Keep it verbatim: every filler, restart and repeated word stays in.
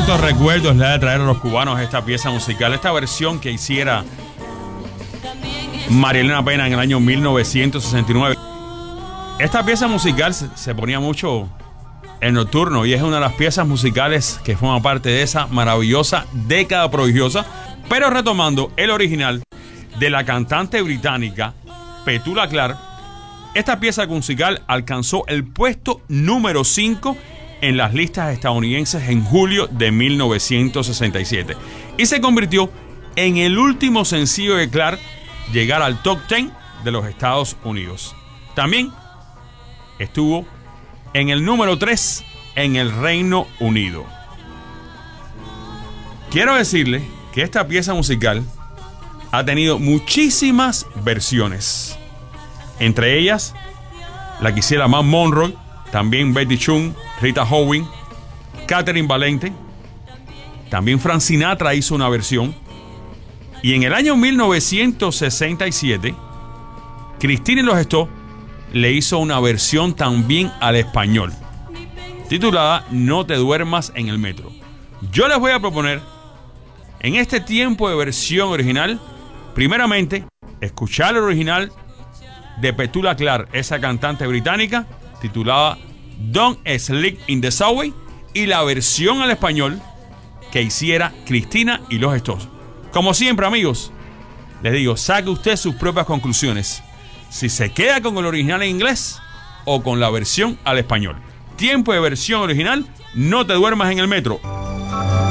¿Cuántos recuerdos le ha de traer a los cubanos esta pieza musical? Esta versión que hiciera María Elena Pena en el año mil novecientos sesenta y nueve. Esta pieza musical se, se ponía mucho en nocturno y es una de las piezas musicales que forman parte de esa maravillosa década prodigiosa. Pero retomando el original de la cantante británica Petula Clark, esta pieza musical alcanzó el puesto número cinco en las listas estadounidenses en julio de mil novecientos sesenta y siete y se convirtió en el último sencillo de Clark llegar al top diez de los Estados Unidos. También estuvo en el número tres en el Reino Unido. Quiero decirle que esta pieza musical ha tenido muchísimas versiones, entre ellas la que hiciera Matt Monroe, también Betty Chung, Rita Owens, Catherine Valente, también Frank Sinatra hizo una versión. Y en el año mil novecientos sesenta y siete, Cristina y los Stones le hizo una versión también al español, titulada No te duermas en el metro. Yo les voy a proponer, en este tiempo de versión original, primeramente, escuchar el original de Petula Clark, esa cantante británica, titulada Don't Sleep in the Subway, y la versión al español que hiciera Cristina y los Stones. Como siempre, amigos, les digo, saque usted sus propias conclusiones, si se queda con el original en inglés o con la versión al español. Tiempo de versión original, No te duermas en el metro.